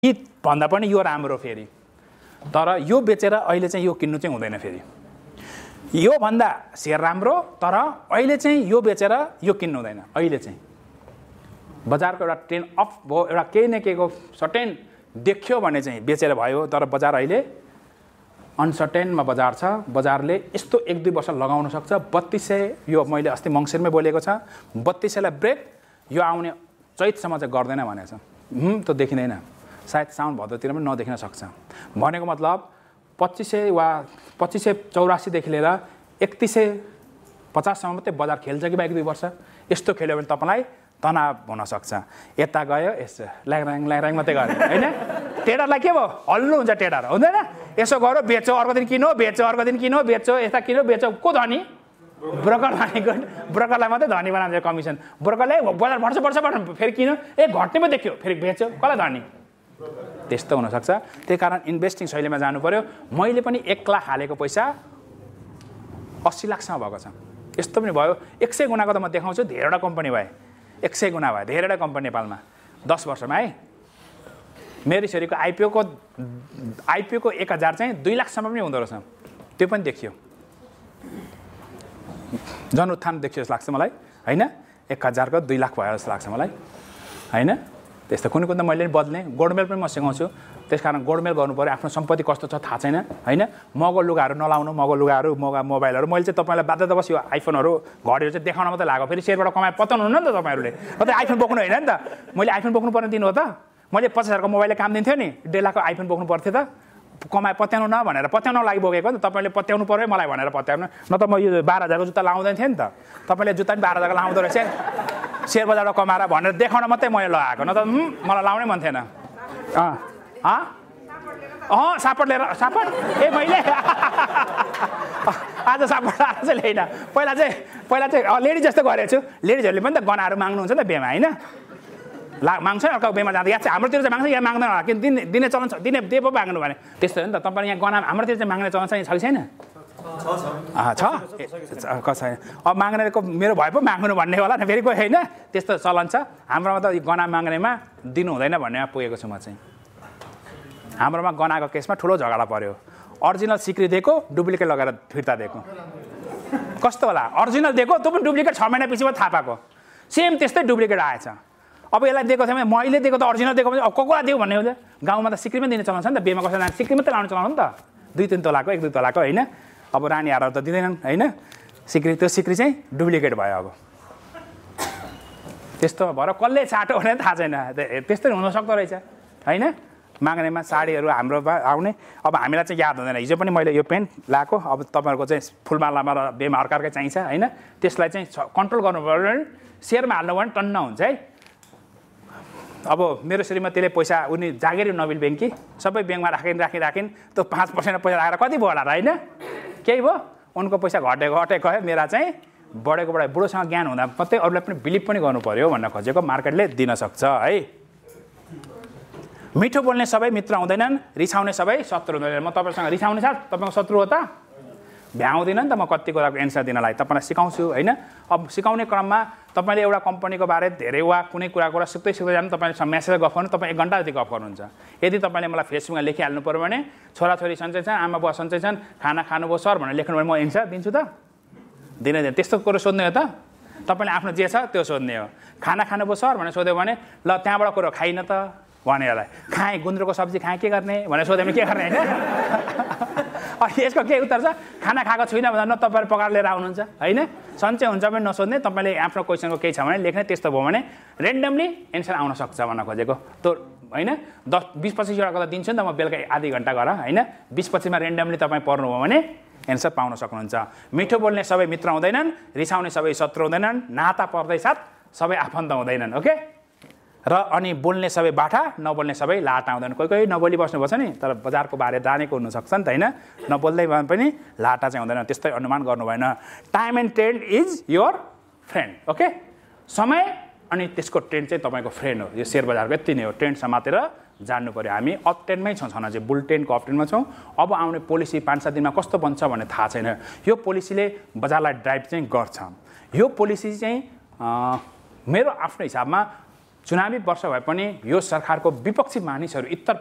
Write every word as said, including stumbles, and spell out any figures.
यी भन्दा पनि यो राम्रो फेरि, तर यो बेचेर अहिले चाहिँ यो किन्नु चाहिँ हुँदैन फेरि। यो भन्दा सेयर राम्रो, तर अहिले चाहिँ यो बेचेर यो किन्नु हुँदैन। अहिले चाहिँ बजारको एउटा ट्रेन्ड अफ भयो, एउटा केही न केहीको सर्टेन देख्यो भने चाहिँ बेचेर भयो, तर बजार अहिले अनसर्टेनमा बजार छ। बजारले यस्तो एक दुई वर्ष लगाउन सक्छ। बत्तीस सय यो मैले अस्ति मङ्सिरमै बोलेको छ, बत्तीस सयलाई ब्रेक यो आउने चैतसम्म चाहिँ गर्दैन भनेको छ। हुँ त्यो देखिँदैन, सायद साउन भदौतिर पनि नदेखिन सक्छ। भनेको मतलब पच्चिस सय वा पच्चिस सय चौरासीदेखि लिएर एकतिस सय पचाससम्म मात्रै बजार खेल्छ कि एक दुई वर्ष। यस्तो खेल्यो भने तपाईँलाई तनाव हुनसक्छ। यता गयो यसो ल्याङराङ ल्याङराङ मात्रै गऱ्यो होइन। टेडरलाई के भयो, हल्लु हुन्छ टेडर हुँदैन। यसो गऱ्यो बेचो, अर्को दिन किनो बेचो, अर्को दिन किनो बेचो, यता किनो बेचो। को धनी? ब्रोकर भनेको ब्रोकरलाई मात्रै धनी बनाउँछ कमिसन। ब्रोकरले बजार बढ्छ बढ्छ बढ्छ फेरि किनो, ए घट्ने पो देख्यो फेरि बेच्यो, कसलाई धनी? त्यस्तो हुनसक्छ। त्यही कारण इन्भेस्टिङ शैलीमा जानु पर्यो। मैले पनि एक लाख हालेको पैसा अस्सी लाखसम्म भएको छ। यस्तो पनि भयो, एक सय गुणाको त म देखाउँछु। धेरैवटा कम्पनी भए, एक सय गुणा भयो धेरैवटा कम्पनी नेपालमा दस वर्षमा है। मेरो छोरीको आइपिओको आइपिओको एक हजार चाहिँ दुई लाखसम्म पनि हुँदो रहेछ। त्यो पनि देखियो, जनउत्थान देखियो जस्तो लाग्छ मलाई होइन। एक हजारको दुई लाख भयो जस्तो लाग्छ मलाई होइन। त्यस्तो कुनै कुनै त मैले पनि बदलेँ। गोडमेल पनि म सिकाउँछु। त्यस कारण गोडमेल गर्नु पऱ्यो। आफ्नो सम्पत्ति कस्तो छ थाहा छैन होइन। मगो लुगाहरू नलाउनु, मगो लुगाहरू मगा मोबाइलहरू। मैले चाहिँ तपाईँलाई बाध्यतावश यो आइफोनहरू घडीहरू चाहिँ देखाउन मात्रै लाग्यो। फेरि सेयरबाट कमाए पताउनु हुन्न नि त तपाईँहरूले। मात्रै आइफोन बोक्नु होइन नि त। मैले आइफोन बोक्नु पर्ने दिन हो त। मैले पचास हजारको मोबाइलले काम दिन्थ्यो नि, डेढ लाखको आइफोन बोक्नु पर्थ्यो त। कमाए पत्याउनु न भनेर पत्याउनु लागि बोकेको नि त। तपाईँले पत्याउनु पऱ्यो मलाई भनेर पत्याउनु, न त म यो बाह्र हजारको जुत्ता लाउँदैन थिएँ नि त। तपाईँले जुत्ता पनि बाह्र हजारको लाउँदो रहेछ सेयर बजारबाट कमाएर भनेर देखाउन मात्रै मैले लगाएको, न त मलाई लाउनै मन थिएन। अँ अँ अँ सापट लिएर सापट ए मैले आज सापट आज चाहिँ ल्याइन। पहिला चाहिँ पहिला चाहिँ लेडिज जस्तो गरेको छु। लेडिजहरूले पनि त गहनाहरू माग्नुहुन्छ नि त बिहेमा होइन। ला माग्छ अर्को बिहेमा जाँदा यहाँ चाहिँ हाम्रोतिर चाहिँ माग्छ, यहाँ माग्दैन होला। किन दिने दिने चलन छ, दिने दे पो माग्नु भने त्यस्तो हो नि त। तपाईँले यहाँ गहना हाम्रोतिर चाहिँ माग्ने चलन चाहिँ छ कि छैन? छ कसै अब माग्नेको मेरो भए पो माग्नु भन्ने होला न फेरि कोही होइन। त्यस्तो चलन छ हाम्रोमा त। गहना माग्नेमा दिनु हुँदैन भन्नेमा पुगेको छु म चाहिँ। हाम्रोमा गहनाको केसमा ठुलो झगडा पर्यो। अरिजिनल सिक्री दिएको, डुप्लिकेट लगाएर फिर्ता दिएको। कस्तो होला? अरिजिनल दिएको त्यो पनि डुप्लिकेट छ महिना पछि थाहा पाएको। सेम त्यस्तै डुप्लिकेट आएछ। अब यसलाई दिएको थिएँ मैले दिएको त अरिजिनल दिएको भने अब को कोलाई दियो भन्ने हुन्छ। गाउँमा त सिक्री पनि दिने चलन छ नि त। बिहेमा कसैलाई सिक्री मात्रै लाउनु चलाउनु नि त। दुई तिन तोलाको एक दुई तोलाको होइन। अब रानीहरू त दिँदैनन् होइन सिक्री। त्यो सिक्री चाहिँ डुप्लिकेट भयो। अब त्यस्तो भएर कसले चाटो भने थाहा छैन। त्यस्तै हुनसक्दो रहेछ होइन। माग्नेमा साडीहरू हाम्रोमा आउने। अब हामीलाई चाहिँ याद हुँदैन। हिजो पनि मैले यो पेन्ट लाएको, अब तपाईँहरूको चाहिँ फुलमालामा र बेमा अर्कार्कै चाहिन्छ होइन। त्यसलाई चाहिँ कन्ट्रोल गर्नु पऱ्यो भने सेयरमा हाल्नु भने टन्न हुन्छ है। अब मेरो श्रीमतीले पैसा उनी जागिर नबिल ब्याङ्क कि सबै ब्याङ्कमा राखिन् राखिन् राखिन् त्यो पाँच पर्सेन्ट पैसा राखेर कति भयो होला र होइन। केही भयो, उनको पैसा घटेको घटेको है। मेरा चाहिँ बढेको बढाइ बुढोसँग ज्ञान हुँदा मात्रै अरूलाई पनि बिलिभ पनि गर्नु पऱ्यो भन्न खोजेको मार्केटले दिन सक्छ है। मिठो बोल्ने सबै मित्र हुँदैनन्, रिसाउने सबै शत्रु हुँदैनन्। म तपाईँसँग रिसाउने साथ तपाईँको शत्रु हो त? भ्याउँदिनँ नि त म कति कुराको एन्सर दिनलाई। तपाईँलाई सिकाउँछु होइन। अब सिकाउने क्रममा तपाईँले एउटा कम्पनीको बारे धेरै वा कुनै कुरा कुरा सिक्दै सिक्दै जानु। तपाईँले मेसेज गफ गर्नु, तपाईँ एक घन्टा जति गफ गर्नुहुन्छ। यदि तपाईँले मलाई फेसबुकमा लेखिहाल्नु पऱ्यो भने छोराछोरी सन्चै छन्, आमा बुवा सन्चै छन्, खाना खानुभयो सर भनेर लेख्नु भने म एन्सर दिन्छु त? दिनै दिन। त्यस्तो कुरो सोध्ने हो त? तपाईँले आफ्नो जे छ त्यो सोध्ने हो। खाना खानुभयो सर भनेर सोध्यो भने ल त्यहाँबाट कुरो खाइन त भनेलाई खाएँ, गुन्द्रुकको सब्जी खाएँ के गर्ने भनेर सोध्यो भने के गर्ने होइन। यसको के उत्तर छ? खाना खाएको छुइनँ भन्दा न तपाईँहरू पकाएर लिएर आउनुहुन्छ होइन। सन्चै हुन्छ भने नसोध्ने, तपाईँले आफ्नो क्वेसनको केही छ भने लेख्ने। त्यस्तो भयो भने रेन्डमली एन्सर आउन सक्छ भन्न खोजेको त्यो होइन। दस बिस पच्चिसवटाको त दिन्छु नि त म बेलुका आधी घन्टा गरेर होइन। बिस पच्चिसमा रेन्डमली तपाईँ पढ्नुभयो भने एन्सर पाउन सक्नुहुन्छ। मिठो बोल्ने सबै मित्र हुँदैनन्, रिसाउने सबै शत्रु हुँदैनन्, नाता पर्दै साथ सबै आफन्त हुँदैनन्। ओके। र अनि बोल्ने सबै बाठा, नबोल्ने सबै लाटा हुँदैन। कोही कोही नबोली बस्नुपर्छ नि, तर बजारको बारे जानेको हुनसक्छ नि त होइन। नबोल्दै पनि लाटा चाहिँ हुँदैन। त्यस्तै अनुमान गर्नु भएन। Time and trend is your friend. Okay. समय अनि त्यसको ट्रेन्ड चाहिँ तपाईँको फ्रेन्ड हो। यो सेयर बजारको यति नै हो। ट्रेन्ड समातेर जान्नु पऱ्यो। हामी अप टेनमै छौँ, छन चाहिँ बुल टेनको अप टेनमा छौँ। अब आउने पोलिसी पाँच सात दिनमा कस्तो बन्छ भन्ने थाहा छैन। यो पोलिसीले बजारलाई ड्राइभ चाहिँ गर्छ। यो पोलिसी चाहिँ मेरो आफ्नो हिसाबमा चुनावी वर्ष भए पनि यो सरकारको विपक्षी मानिसहरू इत्तर